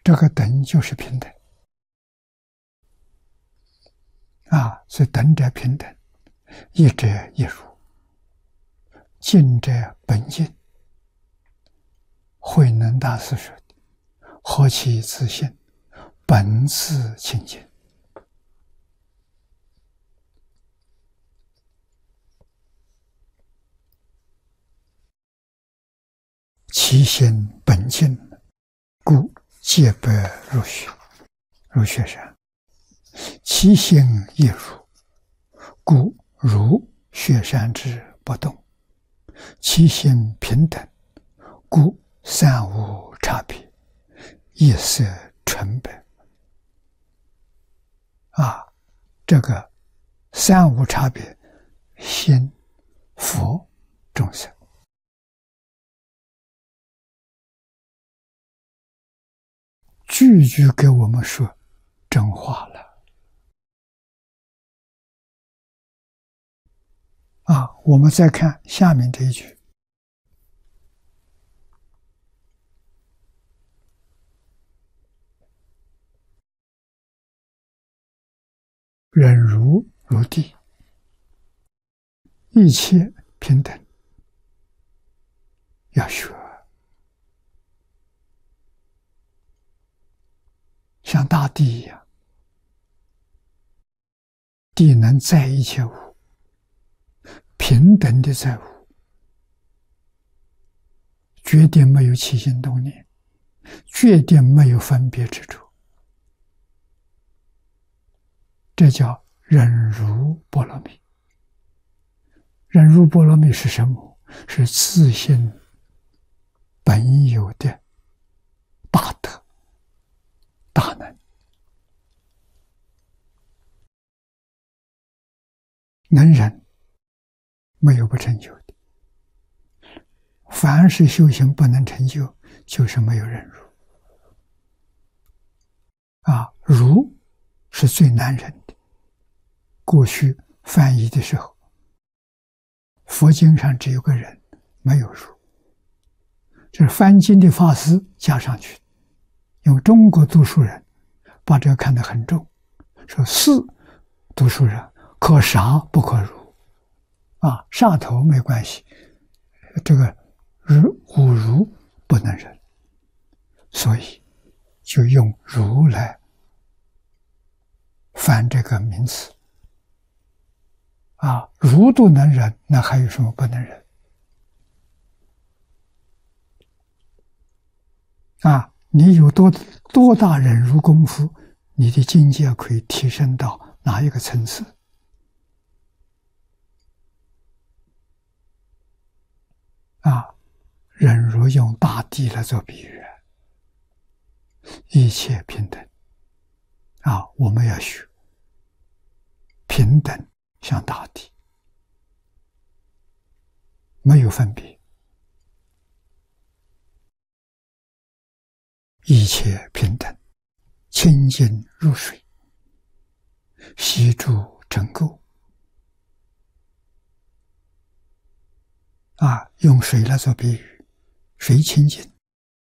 这个等就是平等啊，所以等者平等，一者一如，静者本静。慧能大师说的：“何其自性，本自清净。”其心本净，故戒不入学。入学山，其心亦如，故如雪山之不动。其心平等，故三无差别，一色纯白。啊，这个三无差别，心、佛、众生。句句给我们说真话了啊！我们再看下面这一句：忍辱如地，一切平等。要学，像大地一样，地能载一切物，平等的载物，绝对没有起心动念，绝对没有分别之处，这叫忍辱波罗蜜。忍辱波罗蜜是什么？是自性本有的大德大能，能忍没有不成就的。凡是修行不能成就，就是没有忍辱啊。辱是最难忍的。过去翻译的时候，佛经上只有个忍，没有辱，这是翻经的法师加上去。因为中国读书人把这个看得很重，说是读书人可杀不可辱啊，杀头没关系，这个侮辱不能忍，所以就用辱来翻这个名词啊，辱都能忍，那还有什么不能忍啊？你有多大忍辱功夫，你的境界可以提升到哪一个层次啊？忍辱用大地来做比喻，一切平等啊！我们要学平等，像大地，没有分别，一切平等，清净如水，悉诸尘垢啊！用水来做比喻，水清净，